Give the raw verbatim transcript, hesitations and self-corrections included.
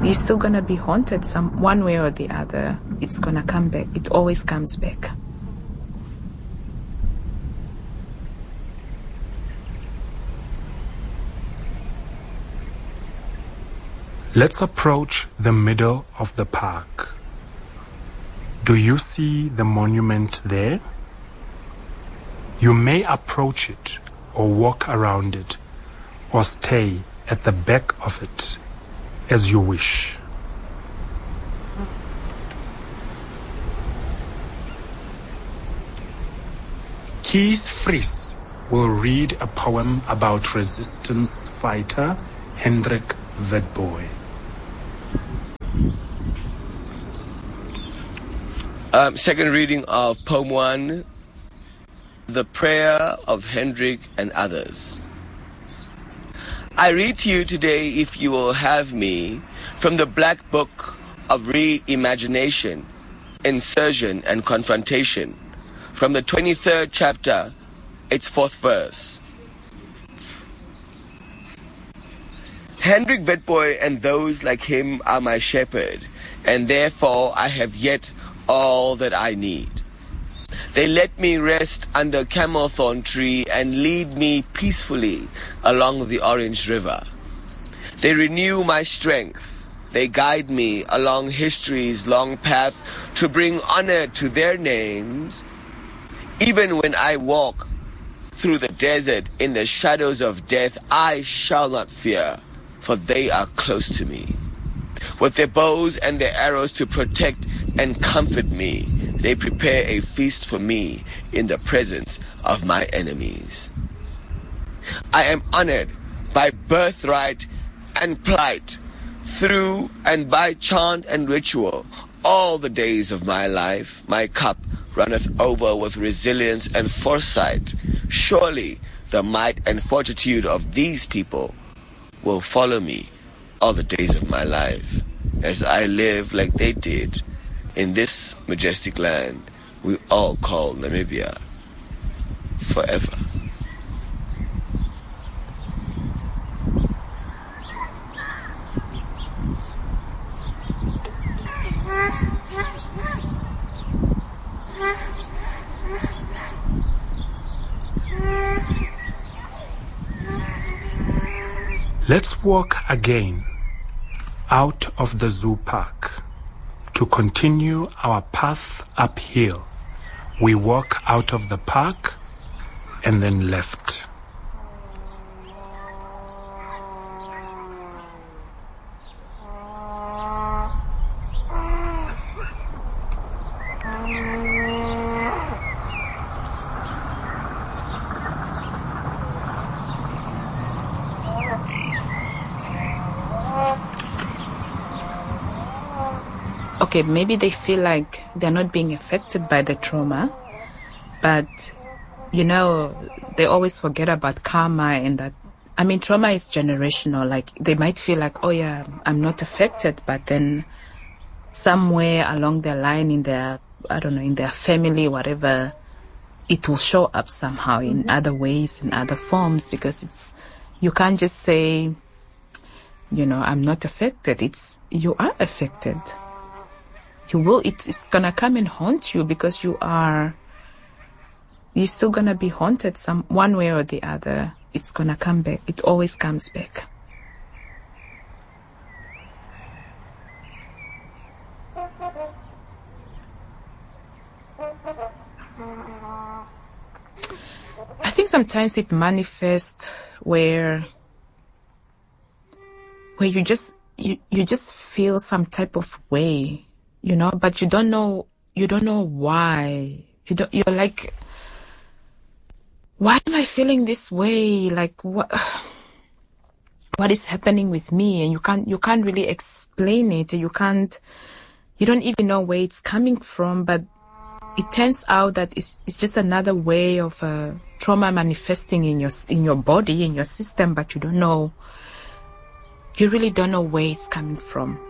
you're still gonna be haunted some one way or the other. It's gonna come back. It always comes back. Let's approach the middle of the park. Do you see the monument there? You may approach it or walk around it or stay at the back of it as you wish. Keith Fries will read a poem about resistance fighter Hendrik Witbooi. Um, second reading of Poem one, The Prayer of Hendrik and Others. I read to you today, if you will have me, from the Black Book of Reimagination, Insertion and Confrontation, from the twenty-third chapter, its fourth verse. Hendrik Witbooi and those like him are my shepherd, and therefore I have yet all that I need. They let me rest under camel thorn tree and lead me peacefully along the Orange River. They renew my strength. They guide me along history's long path to bring honor to their names. Even when I walk through the desert in the shadows of death, I shall not fear, for they are close to me. With their bows and their arrows to protect and comfort me, they prepare a feast for me in the presence of my enemies. I am honored by birthright and plight, through and by chant and ritual, all the days of my life. My cup runneth over with resilience and foresight. Surely the might and fortitude of these people will follow me all the days of my life, as I live like they did in this majestic land we all call Namibia forever. Let's walk again out of the zoo park to continue our path uphill. We walk out of the park and then left. Okay, maybe they feel like they're not being affected by the trauma, but, you know, they always forget about karma and that, I mean, trauma is generational. Like, they might feel like, oh yeah, I'm not affected, but then somewhere along their line in their, I don't know, in their family, whatever, it will show up somehow in mm-hmm. other ways, in other forms, because it's, you can't just say, you know, I'm not affected. It's, you are affected. You will, it's gonna come and haunt you because you are, you're still gonna be haunted some, one way or the other. It's gonna come back. It always comes back. I think sometimes it manifests where, where you just, you, you just feel some type of way. You know, but you don't know, you don't know why. You don't, you're like, why am I feeling this way? Like, what, what is happening with me? And you can't, you can't really explain it. You can't, you don't even know where it's coming from, but it turns out that it's, it's just another way of uh, trauma manifesting in your, in your body, in your system, but you don't know, you really don't know where it's coming from.